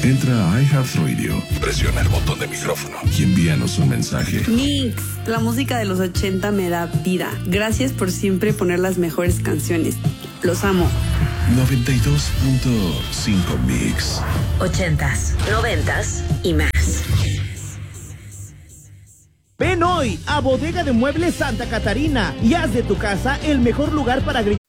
Entra a iHeartRadio, presiona el botón de micrófono y envíanos un mensaje. Mix, la música de los 80 me da vida. Gracias por siempre poner las mejores canciones. Los amo. 92.5 Mix. 80s, 90s y más. Ven hoy a Bodega de Muebles Santa Catarina y haz de tu casa el mejor lugar para agregar